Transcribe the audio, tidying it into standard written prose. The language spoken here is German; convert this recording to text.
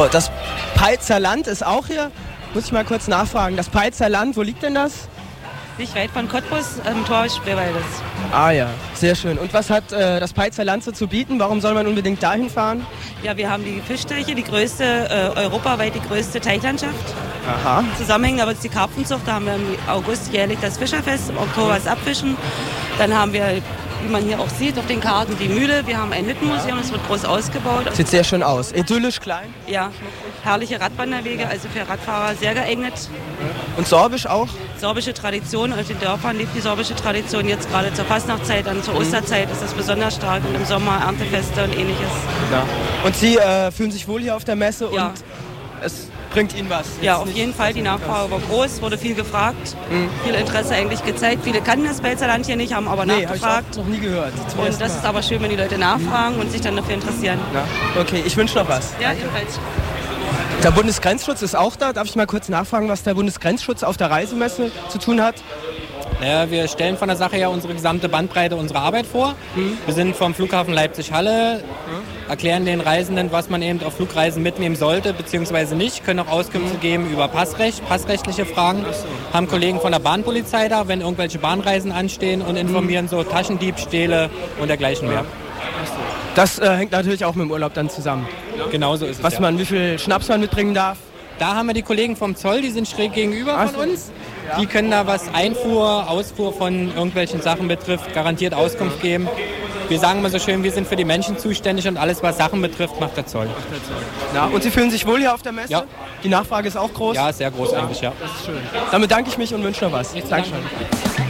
Das Peitzer Land ist auch hier. Muss ich mal kurz nachfragen. Das Peitzer Land, wo liegt denn das? Nicht weit von Cottbus, am Tor Spreewaldes. Ah ja, sehr schön. Und was hat das Peitzer Land so zu bieten? Warum soll man unbedingt dahin fahren? Ja, wir haben die Fischteiche, die größte, europaweit die größte Teichlandschaft. Aha. Zusammenhängend aber ist die Karpfenzucht. Da haben wir im August jährlich das Fischerfest, im Oktober das Abfischen. Dann haben wir, wie man hier auch sieht auf den Karten, die Mühle. Wir haben ein Hüttenmuseum, das wird groß ausgebaut. Sieht sehr schön aus. Idyllisch klein. Ja, herrliche Radwanderwege, also für Radfahrer sehr geeignet. Und sorbisch auch? Sorbische Tradition, also in den Dörfern lebt die sorbische Tradition. Jetzt gerade zur Fastnachtzeit, dann zur Osterzeit ist das besonders stark und im Sommer Erntefeste und ähnliches. Ja. Und Sie fühlen sich wohl hier auf der Messe Ja. und es bringt Ihnen was? Ja, auf jeden Fall. Die Nachfrage war groß, wurde viel gefragt, viel Interesse eigentlich gezeigt. Viele kannten das Peitzer Land hier nicht, haben aber nachgefragt. Hab ich auch noch nie gehört. Und das ist aber schön, wenn die Leute nachfragen und sich dann dafür interessieren. Ja. Okay, ich wünsche noch was. Ja, ebenfalls. Der Bundesgrenzschutz ist auch da. Darf ich mal kurz nachfragen, was der Bundesgrenzschutz auf der Reisemesse zu tun hat? Naja, wir stellen von der Sache her unsere gesamte Bandbreite unserer Arbeit vor. Wir sind vom Flughafen Leipzig-Halle, erklären den Reisenden, was man eben auf Flugreisen mitnehmen sollte bzw. nicht, können auch Auskünfte geben über Passrecht, passrechtliche Fragen, haben Kollegen von der Bahnpolizei da, wenn irgendwelche Bahnreisen anstehen und informieren so Taschendiebstähle und dergleichen mehr. Das hängt natürlich auch mit dem Urlaub dann zusammen. Genauso ist es. Wie viel Schnaps man mitbringen darf. Da haben wir die Kollegen vom Zoll, die sind schräg gegenüber von uns. Die können da, was Einfuhr, Ausfuhr von irgendwelchen Sachen betrifft, garantiert Auskunft geben. Wir sagen immer so schön, wir sind für die Menschen zuständig und alles, was Sachen betrifft, macht der Zoll. Ja, und Sie fühlen sich wohl hier auf der Messe? Ja. Die Nachfrage ist auch groß? Ja, sehr groß eigentlich, ja. Das ist schön. Dann bedanke ich mich und wünsche noch was. Dankeschön.